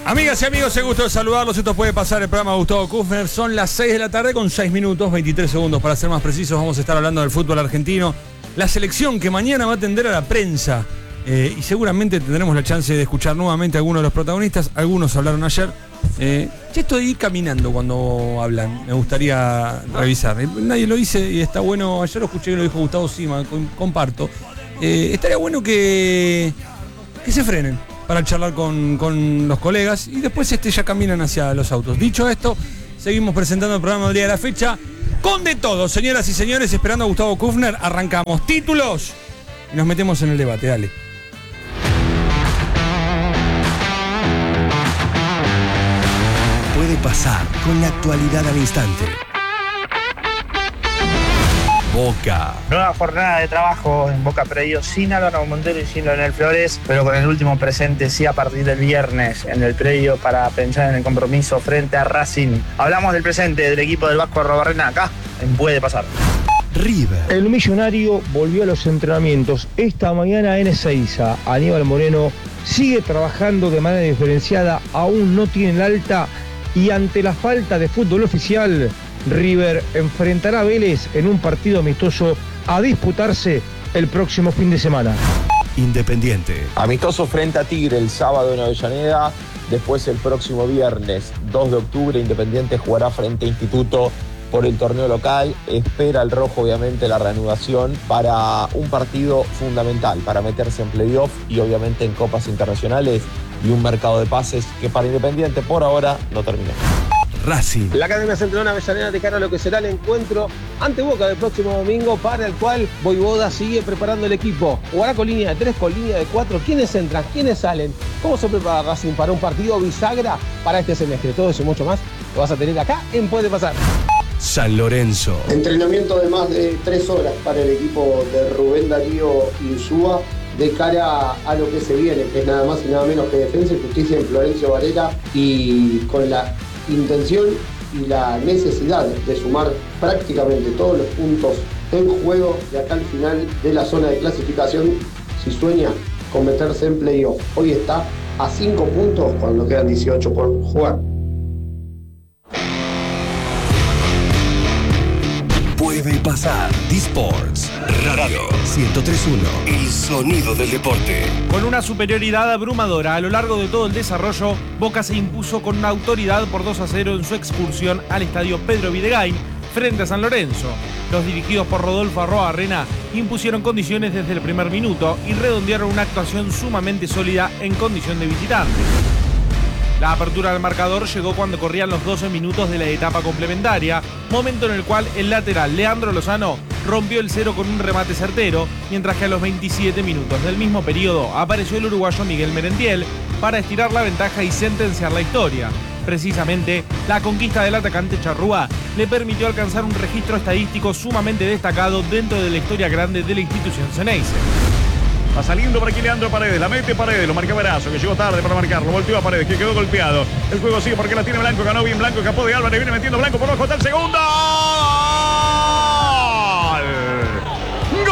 Amigas y amigos, es gusto de saludarlos. Esto puede pasar el programa de Gustavo Kufner. Son las 6 de la tarde con 6 minutos, 23 segundos para ser más precisos. Vamos a estar hablando del fútbol argentino. La selección que mañana va a atender a la prensa. Y seguramente tendremos la chance de escuchar nuevamente a algunos de los protagonistas. Algunos hablaron ayer. Yo estoy caminando cuando hablan. Me gustaría revisar. Nadie lo dice y está bueno. Ayer lo escuché que lo dijo Gustavo Sima. Comparto. Estaría bueno que se frenen para charlar con los colegas y después ya caminan hacia los autos. Dicho esto, seguimos presentando el programa del día de la fecha con de todo, señoras y señores, esperando a Gustavo Kufner. Arrancamos títulos y nos metemos en el debate. Dale. Puede pasar con la actualidad al instante. Boca. Nueva jornada de trabajo en Boca Predio sin Álvaro Montero y sin Leonel Flores, pero con el último presente sí a partir del viernes en el predio para pensar en el compromiso frente a Racing. Hablamos del presente del equipo del Vasco Arrobarrena acá en Puede Pasar. River. El millonario volvió a los entrenamientos esta mañana en Ezeiza. Aníbal Moreno sigue trabajando de manera diferenciada, aún no tiene el alta y ante la falta de fútbol oficial, River enfrentará a Vélez en un partido amistoso a disputarse el próximo fin de semana. Independiente. Amistoso frente a Tigre el sábado en Avellaneda. Después el próximo viernes 2 de octubre Independiente jugará frente a Instituto por el torneo local. Espera el rojo obviamente la reanudación para un partido fundamental para meterse en playoff y obviamente en copas internacionales y un mercado de pases que para Independiente por ahora no terminó. Racing. La Academia Central Avellaneda de cara a lo que será el encuentro ante Boca del próximo domingo, para el cual Voivoda sigue preparando el equipo. Jugará con línea de 3, con línea de 4. ¿Quiénes entran? ¿Quiénes salen? ¿Cómo se prepara Racing para un partido bisagra para este semestre? Todo eso y mucho más lo vas a tener acá en Puede Pasar. San Lorenzo. Entrenamiento de más de 3 horas para el equipo de Rubén Darío Insúa de cara a lo que se viene, que es nada más y nada menos que Defensa y Justicia en Florencio Varela, y con la intención y la necesidad de sumar prácticamente todos los puntos en juego de acá al final de la zona de clasificación si sueña con meterse en playoff. Hoy está a 5 puntos cuando quedan 18 por jugar. Puede pasar. D-Sports Radio 103.1. El sonido del deporte. Con una superioridad abrumadora a lo largo de todo el desarrollo, Boca se impuso con una autoridad por 2-0 en su excursión al estadio Pedro Videgain frente a San Lorenzo. Los dirigidos por Rodolfo Arrobarrena impusieron condiciones desde el primer minuto y redondearon una actuación sumamente sólida en condición de visitante. La apertura del marcador llegó cuando corrían los 12 minutos de la etapa complementaria, momento en el cual el lateral Leandro Lozano rompió el cero con un remate certero, mientras que a los 27 minutos del mismo periodo apareció el uruguayo Miguel Merentiel para estirar la ventaja y sentenciar la historia. Precisamente, la conquista del atacante charrúa le permitió alcanzar un registro estadístico sumamente destacado dentro de la historia grande de la institución ceneice. Va saliendo por aquí Leandro Paredes, la mete Paredes, lo marca Brazo, que llegó tarde para marcarlo, volteó a Paredes, que quedó golpeado. El juego sigue porque la tiene Blanco, ganó bien Blanco, escapó de Álvarez, viene metiendo Blanco por abajo, está el segundo. ¡Gol!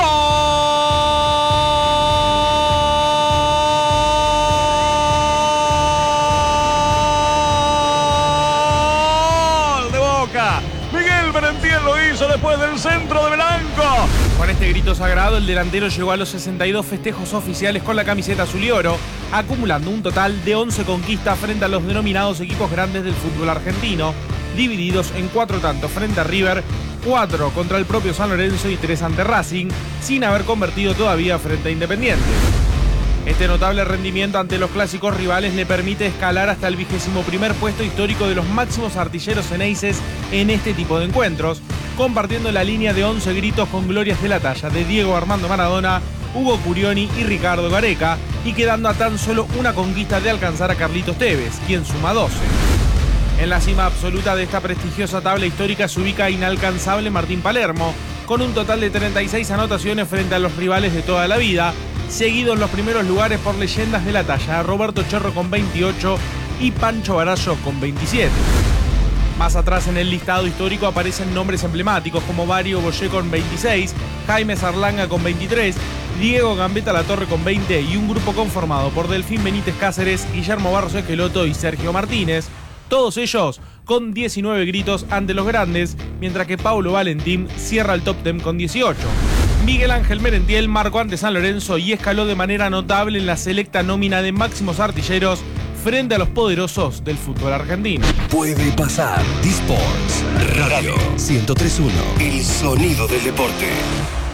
¡Gol de Boca! Miguel Merentiel lo hizo después del centro de Blanco. Con este grito sagrado, el delantero llegó a los 62 festejos oficiales con la camiseta azul y oro, acumulando un total de 11 conquistas frente a los denominados equipos grandes del fútbol argentino, divididos en 4 tantos frente a River, 4 contra el propio San Lorenzo y 3 ante Racing, sin haber convertido todavía frente a Independiente. Este notable rendimiento ante los clásicos rivales le permite escalar hasta el 21º puesto histórico de los máximos artilleros ceneices en este tipo de encuentros, compartiendo la línea de 11 gritos con glorias de la talla de Diego Armando Maradona, Hugo Curioni y Ricardo Gareca, y quedando a tan solo una conquista de alcanzar a Carlitos Tevez, quien suma 12. En la cima absoluta de esta prestigiosa tabla histórica se ubica inalcanzable Martín Palermo, con un total de 36 anotaciones frente a los rivales de toda la vida, seguido en los primeros lugares por leyendas de la talla, Roberto Cherro con 28 y Pancho Barallo con 27. Más atrás en el listado histórico aparecen nombres emblemáticos como Mario Boyé con 26, Jaime Zarlanga con 23 Diego Gambetta Latorre con 20 y un grupo conformado por Delfín Benítez Cáceres, Guillermo Barros Esqueloto y Sergio Martínez. Todos ellos con 19 gritos ante los grandes, mientras que Paulo Valentín cierra el top 10 con 18. Miguel Ángel Merentiel marcó ante San Lorenzo y escaló de manera notable en la selecta nómina de máximos artilleros frente a los poderosos del fútbol argentino. Puede pasar. D-Sports Radio 103.1. El sonido del deporte.